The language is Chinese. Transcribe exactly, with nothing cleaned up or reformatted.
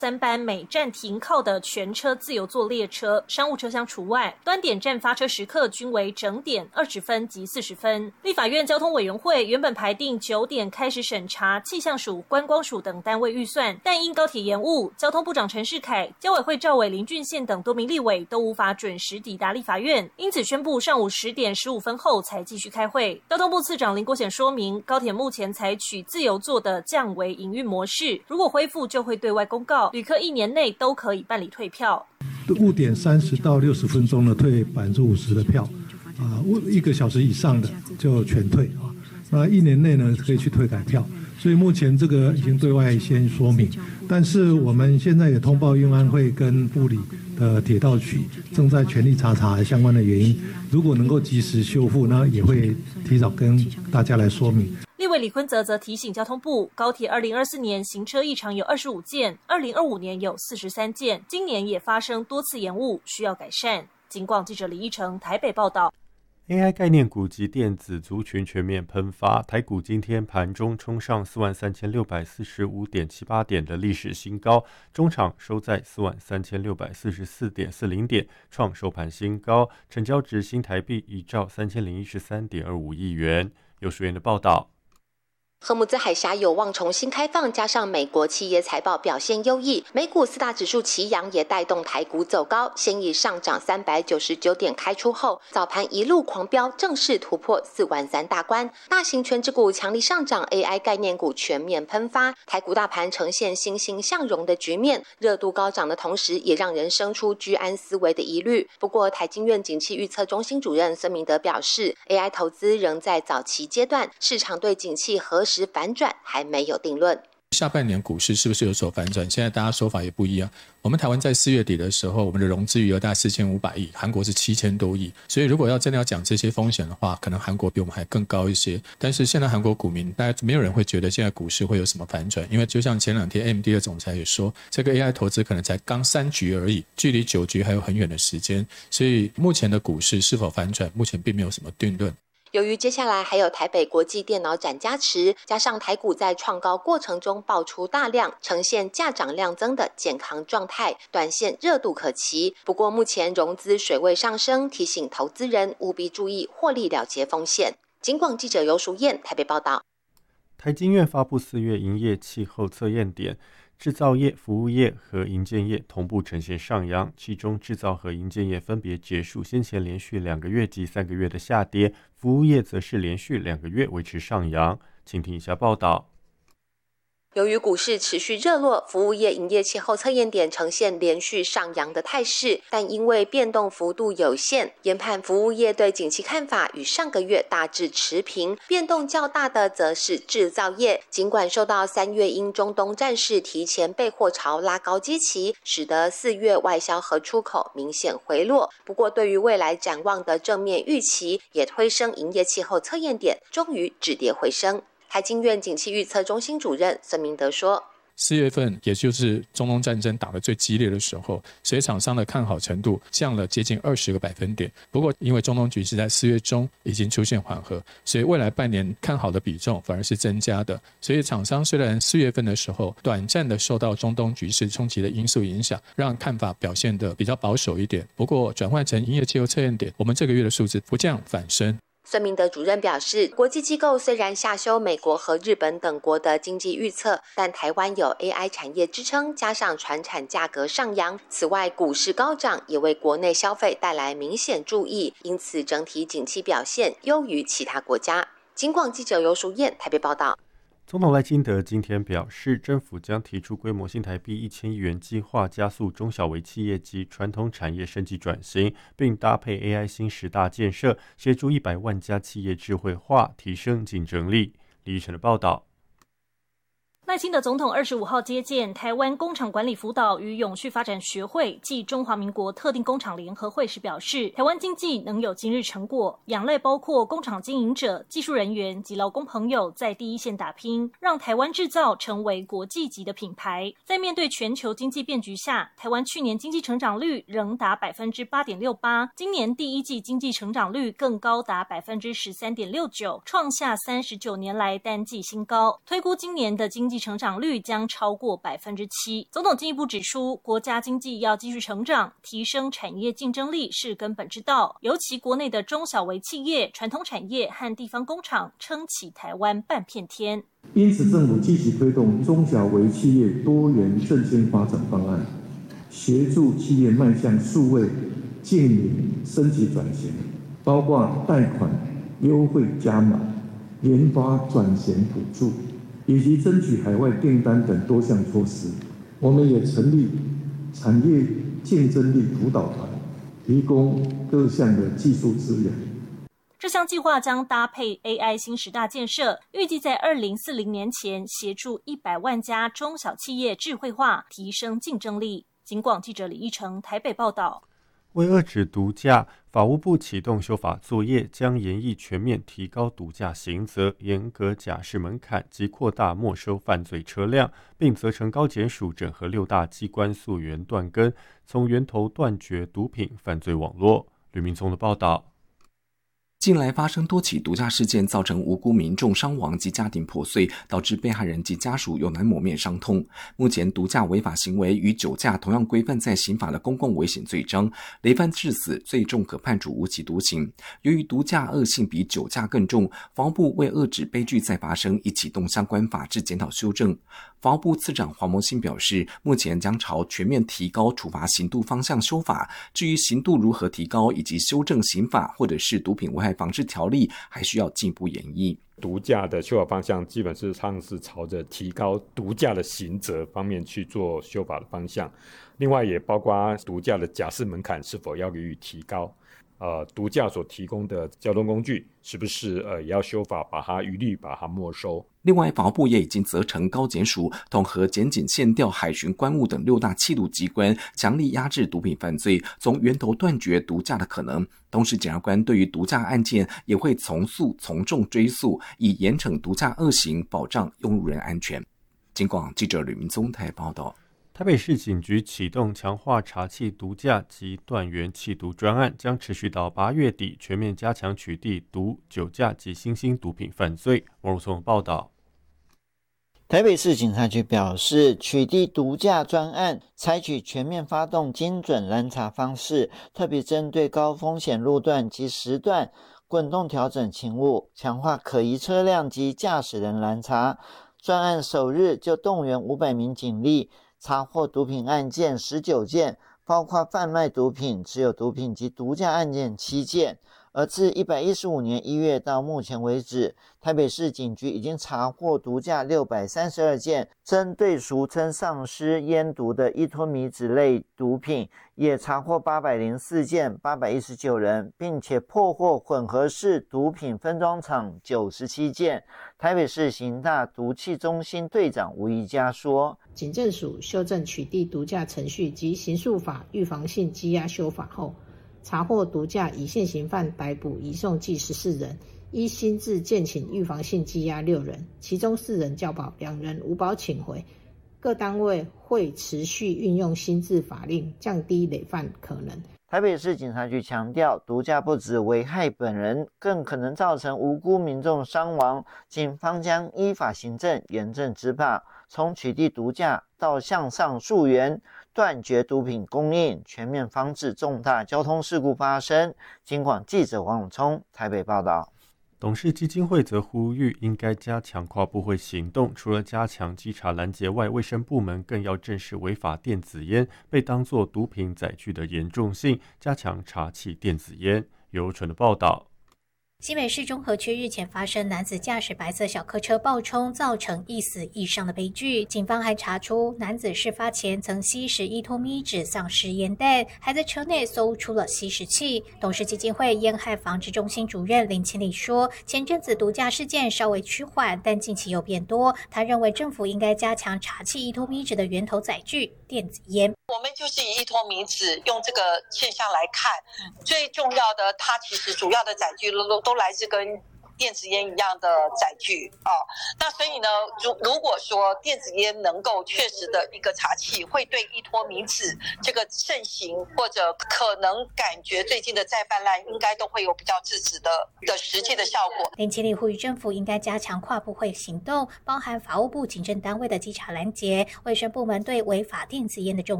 三班每站停靠的全车自由座列车，商务车厢除外，端点站发车时刻均为整点二十分及四十分。立法院交通委员会原本排定九点开始审查气象署、观光署等单位预算，但因高铁延误，交通部长陈世凯、交委会召委林俊宪等多名立委都无法准时抵达立法院，因此宣布上午十点十五分后才继续开会。交通部次长林国显说明，高铁目前采取自由座的降维营运模式，如果恢复就会对外公告，旅客一年内都可以办理退票。 误点三十到六十分钟的退百分之五十的票，啊，一个小时以上的就全退啊。那一年内呢可以去退改票，所以目前这个已经对外先说明。但是我们现在也通报运安会跟部里的铁道局正在全力查查相关的原因，如果能够及时修复，那也会提早跟大家来说明。 立委李坤泽则提醒交通部，高铁二零二四年行车异常有二十五件，二零二五年有四十三件，今年也发生多次延误，需要改善。警广记者李一成台北报道。 A I 概念股及电子族群全面喷发，台股今天盘中冲上四万三千六百四十五点七八点的历史新高，中场收在四万三千六百四十四点四零点，创收盘新高，成交值新台币一兆三千零一十三点二五亿元。有书院的报道。 荷姆兹海峡有望重新开放，加上美国企业财报表现优异，美股四大指数齐扬，也带动台股走高。先以上涨三百九十九点开出后，早盘一路狂飙，正式突破四万三大关。大型权值股强力上涨 ，A I 概念股全面喷发，台股大盘呈现欣欣向荣的局面，热度高涨的同时，也让人生出居安思危的疑虑。不过，台经院景气预测中心主任孙明德表示 ，A I 投资仍在早期阶段，市场对景气何时反转还没有定论。 下半年股市是不是有所反转？现在大家说法也不一样。我们台湾在四月底的时候，我们的融资余额大概四千五百亿，韩国是七千多亿。所以如果要真的要讲这些风险的话，可能韩国比我们还更高一些。但是现在韩国股民，大家没有人会觉得现在股市会有什么反转，因为就像前两天 A M D 的总裁也说，这个 A I 投资可能才刚三局而已，距离九局还有很远的时间。所以目前的股市是否反转，目前并没有什么定论。 由于接下来还有台北国际电脑展加持，加上台股在创高过程中爆出大量，呈现价涨量增的健康状态，短线热度可期。不过目前融资水位上升，提醒投资人务必注意获利了结风险。警广记者游淑燕台北报道。 台经院发布四月营业气候测验点，制造业、服务业和营建业同步呈现上扬，其中制造和营建业分别结束先前连续两个月及三个月的下跌，服务业则是连续两个月维持上扬。请听以下报道。 由于股市持续热络，服务业营业气候测验点呈现连续上扬的态势，但因为变动幅度有限，研判服务业对景气看法与上个月大致持平，变动较大的则是制造业。尽管受到三月因中东战事提前备货潮拉高基期，使得四月外销和出口明显回落，不过对于未来展望的正面预期，也推升营业气候测验点终于止跌回升。台经院景气预测中心主任孙明德说， 四月份也就是中东战争打得最激烈的时候，所以厂商的看好程度降了接近二十个百分点。不过因为中东局势在四月中已经出现缓和，所以未来半年看好的比重反而是增加的。所以厂商虽然四月份的时候短暂的受到中东局势冲击的因素影响，让看法表现得比较保守一点，不过转换成营业气候测验点，我们这个月的数字不降反升。 孙明德主任表示，国际机构虽然下修美国和日本等国的经济预测，但台湾有 A I 产业支撑，加上传产价格上扬，此外股市高涨也为国内消费带来明显注意，因此整体景气表现优于其他国家。警广记者游淑燕台北报道。 总统赖清德今天表示，政府将提出规模新台币一千亿元计划，加速中小微企业及传统产业升级转型，并搭配 A I 新十大建设，协助一百万家企业智慧化，提升竞争力。李玉成的报道。 赖清德总统二十五号接见台湾工厂管理辅导与永续发展学会暨中华民国特定工厂联合会时表示，台湾经济能有今日成果，仰赖包括工厂经营者、技术人员及劳工朋友在第一线打拼，让台湾制造成为国际级的品牌。在面对全球经济变局下，台湾去年经济成长率仍达 百分之八点六八， 今年第一季经济成长率更高达 百分之十三点六九， 创下三十九年来单季新高。推估今年的经济济成长率将超过百分之七。总统进一步指出，国家经济要继续成长，提升产业竞争力是根本之道，尤其国内的中小微企业、传统产业和地方工厂撑起台湾半片天。 因此，政府积极推动中小微企业多元振兴发展方案，协助企业迈向数位、净零、升级转型，包括贷款优惠加码、研发转型补助，以及争取海外订单等多项措施。我们也成立产业竞争力辅导团，提供各项的技术资源。 这项计划将搭配 A I 新十大建设，预计在二零四零年前协助一百万家中小企业智慧化，提升竞争力。警广记者李义成台北报道。 为遏止毒驾，法务部启动修法作业，将研议全面提高毒驾刑责，严格假释门槛及扩大没收犯罪车辆，并责成高检署整合六大机关溯源断根，从源头断绝毒品犯罪网络。吕明聪的报道。 近来发生多起毒驾事件，造成无辜民众伤亡及家庭破碎，导致被害人及家属有难抹灭伤痛。目前毒驾违法行为与酒驾同样规范在刑法的公共危险罪章，累犯致死最重可判处无期徒刑。由于毒驾恶性比酒驾更重，法务部为遏止悲剧再发生，已启动相关法制检讨修正。法务部次长黄蒙信表示，目前将朝全面提高处罚刑度方向修法，至于刑度如何提高以及修正刑法或者是毒品危害防治条例，还需要进一步研议。 毒驾的修法方向基本上是朝着提高毒驾的刑责方面去做修法的方向，另外也包括毒驾的假释门槛是否要予以提高，呃，毒驾所提供的交通工具是不是呃也要修法把它一律把它没收。 另外，法务部也已经责成高检署统合检警、县调、海巡、关务等六大缉毒机关，强力压制毒品犯罪，从源头断绝毒驾的可能。同时，检察官对于毒驾案件也会从速从重追诉，以严惩毒驾恶行，保障用路人安全。警广记者吕明宗台报道。 台北市警局启动强化查缉毒驾及断源缉毒专案，将持续到八月底，全面加强取缔毒、酒驾及新兴毒品犯罪。王如聪报道。 台北市警察局表示，取缔毒驾专案采取全面发动精准拦查方式，特别针对高风险路段及时段滚动调整勤务，强化可疑车辆及驾驶人拦查。专案首日就动员五百名警力，查获毒品案件十九件，包括贩卖毒品、持有毒品及毒驾案件七件。而自一百一十五年一月到目前为止，台北市警局已经查获毒驾六百三十二件，针对俗称丧尸烟毒的依托米脂类毒品，也查获八百零四件，八百一十九人，并且破获混合式毒品分装厂九十七件。台北市刑大毒气中心队长吴宜佳说， 警政署修正取缔毒驾程序及刑诉法预防性羁押修法后，查获毒驾以现行犯逮捕移送计十四人，依新制建请预防性羁押六人，其中四人交保，两人无保请回。各单位会持续运用新制法令，降低累犯可能。 台北市警察局强调，毒驾不只危害本人，更可能造成无辜民众伤亡。警方将依法行政，严正执法，从取缔毒驾到向上溯源，断绝毒品供应，全面防止重大交通事故发生。警广记者王永聪台北报道。 董事基金会则呼吁，应该加强跨部会行动，除了加强稽查拦截外，卫生部门更要正视违法电子烟被当作毒品载具的严重性，加强查缉电子烟。由纯的报道。 新北市中和区日前发生男子驾驶白色小客车暴冲，造成一死一伤的悲剧。警方还查出男子事发前曾吸食依托咪酯丧尸烟弹，还在车内搜出了吸食器。董事基金会烟害防治中心主任林清礼说，前阵子毒驾事件稍微趋缓，但近期又变多。他认为政府应该加强查缉依托咪酯的源头载具电子烟。 我们就是以依托咪酯用这个现象来看，最重要的它其实主要的载具都都来自跟电子烟一样的载具啊。那所以呢，如如果说电子烟能够确实的一个查气，会对依托米脂这个盛行或者可能感觉最近的再泛滥，应该都会有比较制止的的实际的效果。 林清丽呼吁政府应该加强跨部会行动，包含法务部警政单位的稽查拦截，卫生部门对违法电子烟的重